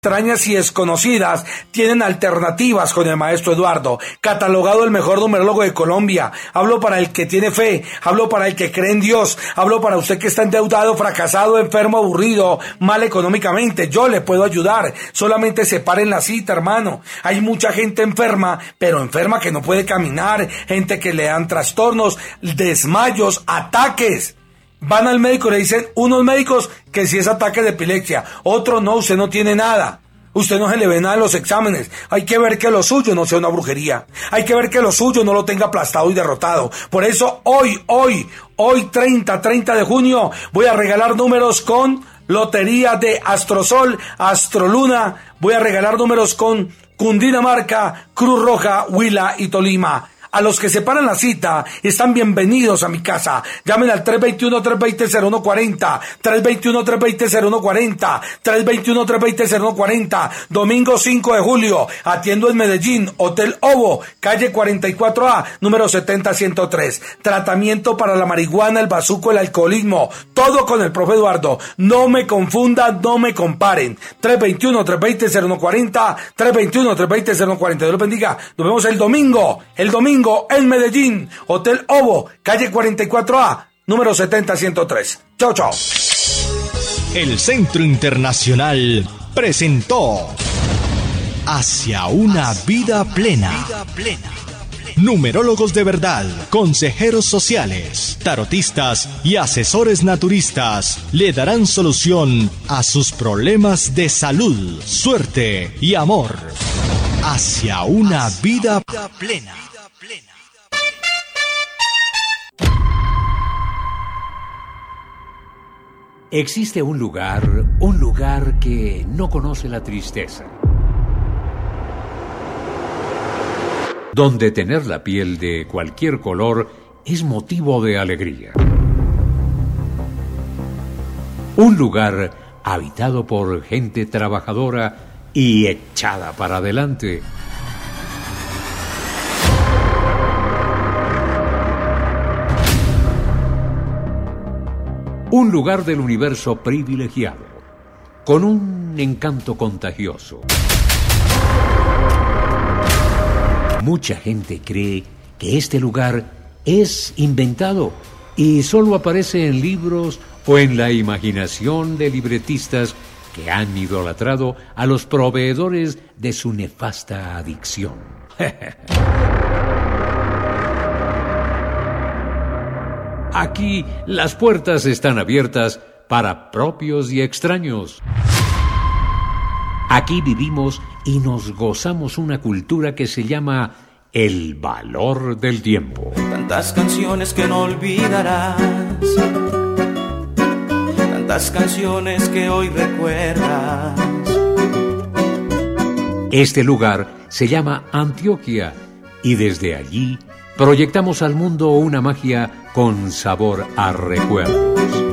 extrañas y desconocidas tienen alternativas con el maestro Eduardo, catalogado el mejor numerólogo de Colombia. Hablo para el que tiene fe, hablo para el que cree en Dios, hablo para usted que está endeudado, fracasado, enfermo, aburrido, mal económicamente. Yo le puedo ayudar, solamente separen la cita, hermano. Hay mucha gente enferma, pero enferma que no puede caminar, gente que le dan trastornos, desmayos, ataques. Van al médico y le dicen unos médicos que si es ataque de epilepsia, otros no, usted no tiene nada. Usted no se le ve nada en los exámenes. Hay que ver que lo suyo no sea una brujería. Hay que ver que lo suyo no lo tenga aplastado y derrotado. Por eso hoy 30 de junio, voy a regalar números con Lotería de Astrosol, Astroluna. Voy a regalar números con Cundinamarca, Cruz Roja, Huila y Tolima. A los que separan la cita, están bienvenidos a mi casa. Llamen al 321-320-0140, 321-320-0140, 321-320-0140. Domingo 5 de julio, atiendo en Medellín, Hotel Ovo, calle 44A, número 70103. Tratamiento para la marihuana, el bazuco, el alcoholismo, todo con el profe Eduardo. No me confundan, no me comparen. 321-320-0140, 321-320-0140. Dios los bendiga. Nos vemos el domingo en Medellín, Hotel Ovo, calle 44A, número 70103. Chao, chao. El Centro Internacional presentó Hacia una vida plena. Numerólogos de verdad, consejeros sociales, tarotistas y asesores naturistas le darán solución a sus problemas de salud, suerte y amor. Hacia una vida plena. Existe un lugar que no conoce la tristeza, donde tener la piel de cualquier color es motivo de alegría. Un lugar habitado por gente trabajadora y echada para adelante. Un lugar del universo privilegiado, con un encanto contagioso. Mucha gente cree que este lugar es inventado y solo aparece en libros o en la imaginación de libretistas que han idolatrado a los proveedores de su nefasta adicción. Aquí las puertas están abiertas para propios y extraños. Aquí vivimos y nos gozamos una cultura que se llama el valor del tiempo. Tantas canciones que no olvidarás, tantas canciones que hoy recuerdas. Este lugar se llama Antioquia y desde allí proyectamos al mundo una magia con sabor a recuerdos.